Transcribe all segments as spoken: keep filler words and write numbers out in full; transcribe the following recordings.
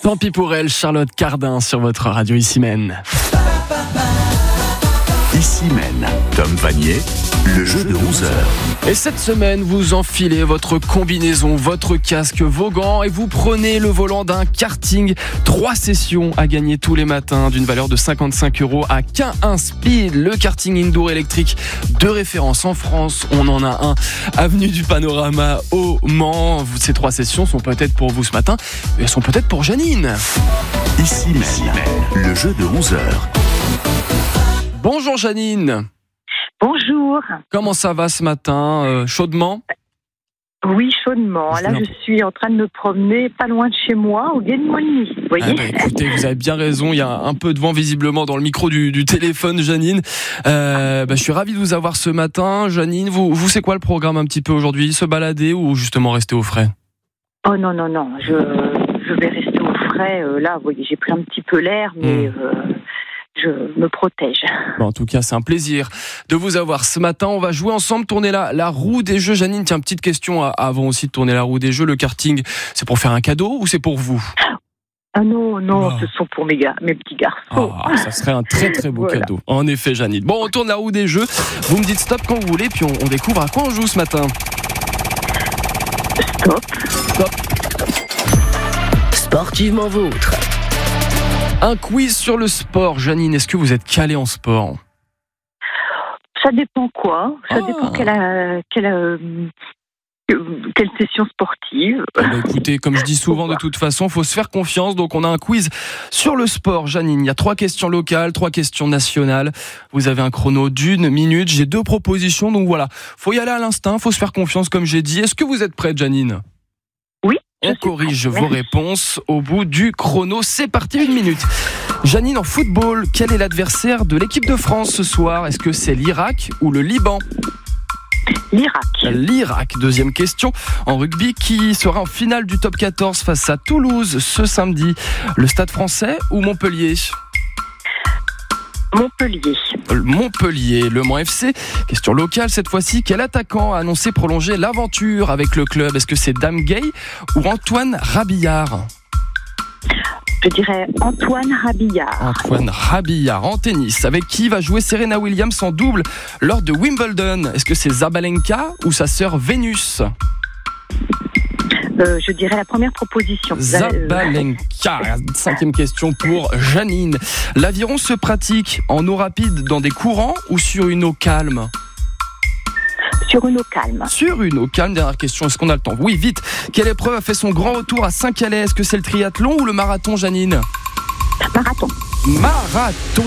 Tant pis pour elle, Charlotte Cardin sur votre radio ici même. Ici même, Tom Vanier, le jeu de onze heures. Et cette semaine, vous enfilez votre combinaison, votre casque, vos gants et vous prenez le volant d'un karting. Trois sessions à gagner tous les matins d'une valeur de cinquante-cinq euros à K un Speed, le karting indoor électrique de référence en France. On en a un avenue du Panorama au Mans. Ces trois sessions sont peut-être pour vous ce matin, mais elles sont peut-être pour Janine. Ici même, le jeu de onze heures. Bonjour Janine. Bonjour. Comment ça va ce matin, euh, chaudement ? Oui, chaudement. Là, je suis en train de me promener pas loin de chez moi, au Gué de Moigny. Vous voyez ? Ah bah, écoutez, vous avez bien raison. Il y a un peu de vent visiblement dans le micro du, du téléphone, Janine. Euh, bah, je suis ravi de vous avoir ce matin. Janine, vous, vous c'est quoi le programme un petit peu aujourd'hui ? Se balader ou justement rester au frais ? Oh non, non, non. Je, je vais rester au frais. Euh, là, vous voyez, j'ai pris un petit peu l'air, mais... Mmh. Euh, je me protège. Bon, en tout cas, c'est un plaisir de vous avoir ce matin. On va jouer ensemble, tourner la, la roue des jeux. Janine, tiens, petite question avant aussi de tourner la roue des jeux. Le karting, c'est pour faire un cadeau ou c'est pour vous ? Ah non, non, oh. ce sont pour mes, gars, mes petits garçons. Ah, ça serait un très très beau voilà. cadeau. En effet, Janine. Bon, on tourne la roue des jeux. Vous me dites stop quand vous voulez, puis on, on découvre à quoi on joue ce matin. Stop. Stop. Sportivement vôtre. Un quiz sur le sport. Janine, est-ce que vous êtes calée en sport ? Ça dépend quoi ? Ça ah. dépend quelle, euh, quelle, euh, quelle session sportive. Eh ben, écoutez, comme je dis souvent, de toute façon, il faut se faire confiance. Donc, on a un quiz sur le sport. Janine, il y a trois questions locales, trois questions nationales. Vous avez un chrono d'une minute. J'ai deux propositions. Donc voilà, faut y aller à l'instinct, faut se faire confiance, comme j'ai dit. Est-ce que vous êtes prête, Janine ? Oui. On corrige vos réponses au bout du chrono. C'est parti, une minute. Janine, en football, quel est l'adversaire de l'équipe de France ce soir ? Est-ce que c'est l'Irak ou le Liban ? L'Irak. L'Irak. Deuxième question. En rugby, qui sera en finale du top quatorze face à Toulouse ce samedi ? Le Stade Français ou Montpellier ? Montpellier. Montpellier, Le Mans F C. Question locale cette fois-ci. Quel attaquant a annoncé prolonger l'aventure avec le club ? Est-ce que c'est Dame Gay ou Antoine Rabillard ? Je dirais Antoine Rabillard. Antoine Rabillard en tennis. Avec qui va jouer Serena Williams en double lors de Wimbledon ? Est-ce que c'est Zabalenka ou sa sœur Vénus ? Euh, je dirais la première proposition. Zabalenka. Cinquième question pour Janine. L'aviron se pratique en eau rapide dans des courants ou sur une eau calme ? Sur une eau calme. Sur une eau calme. Dernière question, est-ce qu'on a le temps ? Oui, vite. Quelle épreuve a fait son grand retour à Saint-Calais ? Est-ce que c'est le triathlon ou le marathon, Janine ? Marathon. Marathon.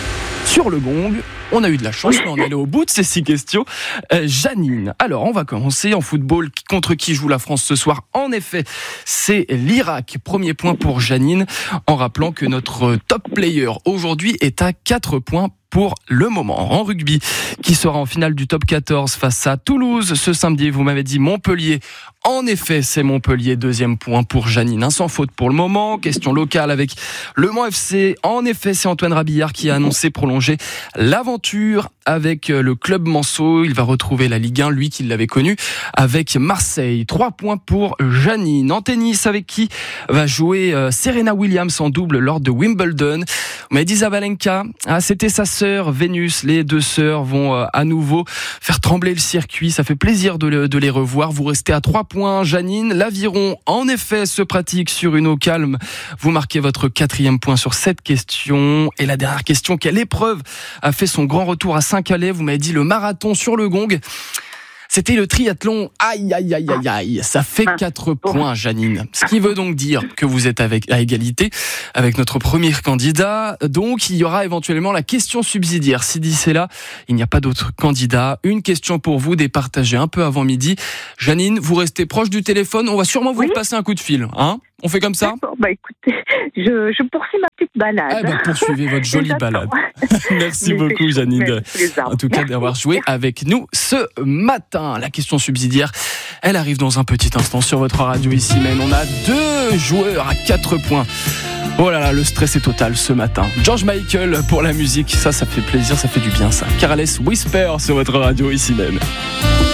Sur le gong. On a eu de la chance, mais on est allé au bout de ces six questions. Euh, Janine, alors on va commencer en football. Contre qui joue la France ce soir ? En effet, c'est l'Irak. Premier point pour Janine, en rappelant que notre top player aujourd'hui est à quatre points pour le moment. En rugby, qui sera en finale du top quatorze face à Toulouse ce samedi. Vous m'avez dit Montpellier. En effet, c'est Montpellier. Deuxième point pour Janine. Un sans faute pour le moment. Question locale avec Le Mans F C. En effet, c'est Antoine Rabillard qui a annoncé prolonger l'aventure avec le club Manceau. Il va retrouver la Ligue un, lui qui l'avait connu avec Marseille. Trois points pour Janine. En tennis, avec qui va jouer Serena Williams en double lors de Wimbledon. On m'a dit Zabalenka. Ah, c'était sa sœur Vénus. Les deux sœurs vont à nouveau faire trembler le circuit. Ça fait plaisir de, le, de les revoir. Vous restez à trois points, Janine. L'aviron, en effet, se pratique sur une eau calme. Vous marquez votre quatrième point sur cette question. Et la dernière question, quelle épreuve a fait son grand retour à Saint-Calais ? Vous m'avez dit le marathon sur le gong. C'était le triathlon. Aïe, aïe, aïe, aïe, aïe. Ça fait quatre points, Janine. Ce qui veut donc dire que vous êtes avec, à égalité avec notre premier candidat. Donc, il y aura éventuellement la question subsidiaire. Si d'ici là, il n'y a pas d'autres candidats, une question pour vous, départagée un peu avant midi. Janine, vous restez proche du téléphone. On va sûrement vous oui. passer un coup de fil. Hein ? On fait comme ça ? D'accord, bah écoutez, je, je poursuis ma petite balade. Eh ben, poursuivez votre jolie balade. Merci beaucoup, Janine, en tout cas d'avoir joué avec nous ce matin. La question subsidiaire, elle arrive dans un petit instant sur votre radio ici même. On a deux joueurs à quatre points. Oh là là, le stress est total ce matin. George Michael pour la musique, ça, ça fait plaisir, ça fait du bien ça. Careless Whisper sur votre radio ici même.